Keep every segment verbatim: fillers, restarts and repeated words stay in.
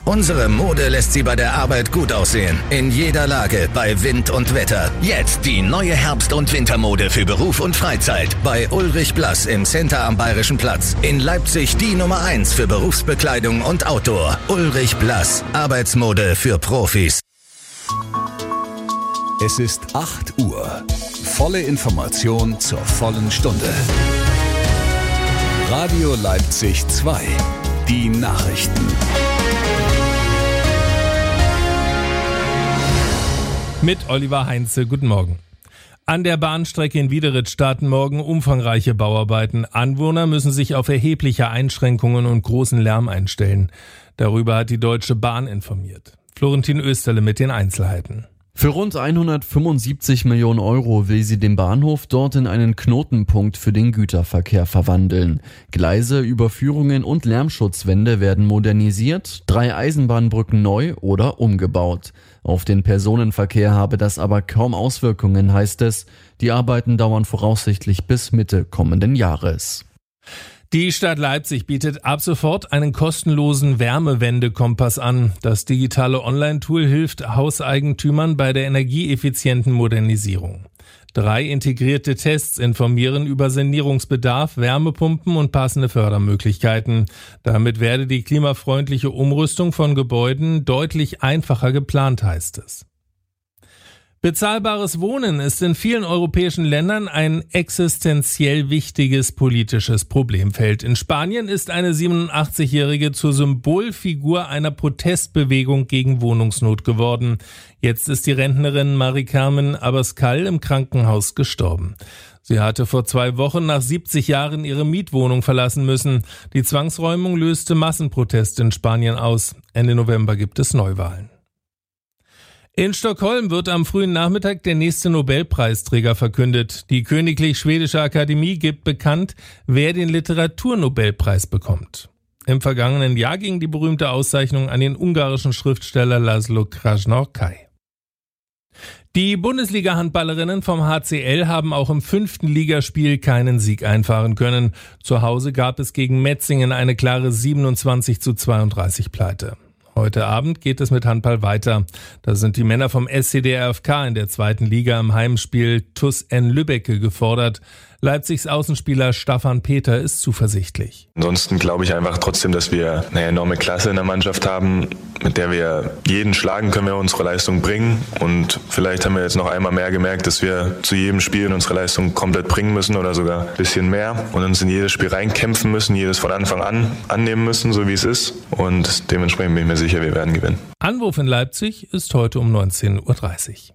Unsere Mode lässt Sie bei der Arbeit gut aussehen. In jeder Lage, bei Wind und Wetter. Jetzt die neue Herbst- und Wintermode für Beruf und Freizeit. Bei Ulrich Blass im Center am Bayerischen Platz. In Leipzig die Nummer eins für Berufsbekleidung und Outdoor. Ulrich Blass. Arbeitsmode für Profis. Es ist acht Uhr. Volle Information zur vollen Stunde. Radio Leipzig zwei. Die Nachrichten. Mit Oliver Heinze, guten Morgen. An der Bahnstrecke in Wiederitz starten morgen umfangreiche Bauarbeiten. Anwohner müssen sich auf erhebliche Einschränkungen und großen Lärm einstellen. Darüber hat die Deutsche Bahn informiert. Florentin Österle mit den Einzelheiten. Für rund hundertfünfundsiebzig Millionen Euro will sie den Bahnhof dort in einen Knotenpunkt für den Güterverkehr verwandeln. Gleise, Überführungen und Lärmschutzwände werden modernisiert, drei Eisenbahnbrücken neu oder umgebaut. Auf den Personenverkehr habe das aber kaum Auswirkungen, heißt es. Die Arbeiten dauern voraussichtlich bis Mitte kommenden Jahres. Die Stadt Leipzig bietet ab sofort einen kostenlosen Wärmewendekompass an. Das digitale Online-Tool hilft Hauseigentümern bei der energieeffizienten Modernisierung. Drei integrierte Tests informieren über Sanierungsbedarf, Wärmepumpen und passende Fördermöglichkeiten. Damit werde die klimafreundliche Umrüstung von Gebäuden deutlich einfacher geplant, heißt es. Bezahlbares Wohnen ist in vielen europäischen Ländern ein existenziell wichtiges politisches Problemfeld. In Spanien ist eine siebenundachtzigjährige zur Symbolfigur einer Protestbewegung gegen Wohnungsnot geworden. Jetzt ist die Rentnerin Mari Carmen Abascal im Krankenhaus gestorben. Sie hatte vor zwei Wochen nach siebzig Jahren ihre Mietwohnung verlassen müssen. Die Zwangsräumung löste Massenproteste in Spanien aus. Ende November gibt es Neuwahlen. In Stockholm wird am frühen Nachmittag der nächste Nobelpreisträger verkündet. Die Königlich Schwedische Akademie gibt bekannt, wer den Literaturnobelpreis bekommt. Im vergangenen Jahr ging die berühmte Auszeichnung an den ungarischen Schriftsteller Laszlo Krasznahorkai. Die Bundesliga-Handballerinnen vom H C L haben auch im fünften Ligaspiel keinen Sieg einfahren können. Zu Hause gab es gegen Metzingen eine klare siebenundzwanzig zu zweiunddreißig Pleite. Heute Abend geht es mit Handball weiter. Da sind die Männer vom S C D R F K in der zweiten Liga im Heimspiel T U S N Lübbecke gefordert. Leipzigs Außenspieler Staffan Peter ist zuversichtlich. Ansonsten glaube ich einfach trotzdem, dass wir eine enorme Klasse in der Mannschaft haben, mit der wir jeden schlagen können, wenn wir unsere Leistung bringen. Und vielleicht haben wir jetzt noch einmal mehr gemerkt, dass wir zu jedem Spiel unsere Leistung komplett bringen müssen oder sogar ein bisschen mehr und uns in jedes Spiel reinkämpfen müssen, jedes von Anfang an annehmen müssen, so wie es ist. Und dementsprechend bin ich mir sicher, wir werden gewinnen. Anwurf in Leipzig ist heute um neunzehn Uhr dreißig.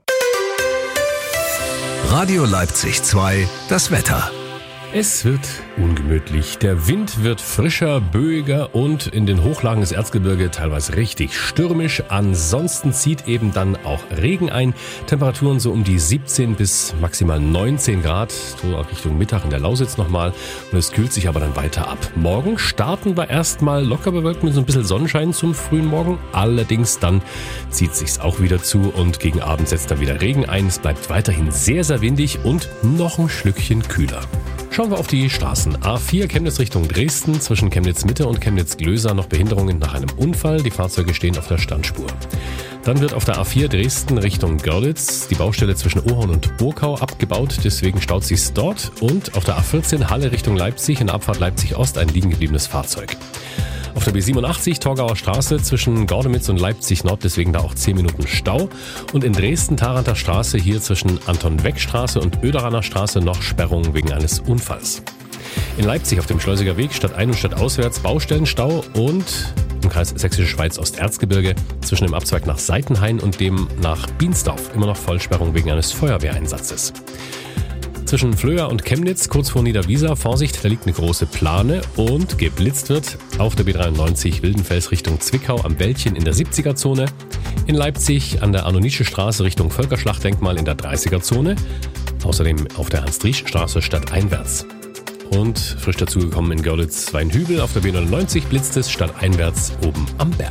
Radio Leipzig zwei, das Wetter. Es wird ungemütlich. Der Wind wird frischer, böiger und in den Hochlagen des Erzgebirge teilweise richtig stürmisch. Ansonsten zieht eben dann auch Regen ein. Temperaturen so um die siebzehn bis maximal neunzehn Grad. So auch Richtung Mittag in der Lausitz nochmal. Und es kühlt sich aber dann weiter ab. Morgen starten wir erstmal locker bewölkt mit so ein bisschen Sonnenschein zum frühen Morgen. Allerdings dann zieht sich's auch wieder zu und gegen Abend setzt dann wieder Regen ein. Es bleibt weiterhin sehr, sehr windig und noch ein Schlückchen kühler. Schauen wir auf die Straßen. A vier Chemnitz Richtung Dresden, zwischen Chemnitz Mitte und Chemnitz Glöser noch Behinderungen nach einem Unfall. Die Fahrzeuge stehen auf der Standspur. Dann wird auf der A vier Dresden Richtung Görlitz die Baustelle zwischen Ohorn und Burkau abgebaut, deswegen staut sich's dort. Und auf der A vierzehn Halle Richtung Leipzig in der Abfahrt Leipzig Ost ein liegen gebliebenes Fahrzeug. Auf der B siebenundachtzig Torgauer Straße zwischen Gordemitz und Leipzig Nord, deswegen da auch zehn Minuten Stau. Und in Dresden Tharanter Straße hier zwischen Anton-Weck-Straße und Oederaner Straße noch Sperrung wegen eines Unfalls. In Leipzig auf dem Schleusiger Weg statt ein- und statt auswärts Baustellenstau und im Kreis Sächsische Schweiz Osterzgebirge zwischen dem Abzweig nach Seitenhain und dem nach Biensdorf immer noch Vollsperrung wegen eines Feuerwehreinsatzes. Zwischen Flöa und Chemnitz, kurz vor Niederwiesa, Vorsicht, da liegt eine große Plane und geblitzt wird auf der B dreiundneunzig Wildenfels Richtung Zwickau am Wäldchen in der siebziger-Zone, in Leipzig an der Arnonische Straße Richtung Völkerschlachtdenkmal in der dreißiger-Zone, außerdem auf der Hans-Driesch-Straße stadteinwärts. Und frisch dazugekommen in Görlitz-Weinhügel auf der B neunundneunzig blitzt es stadteinwärts oben am Berg.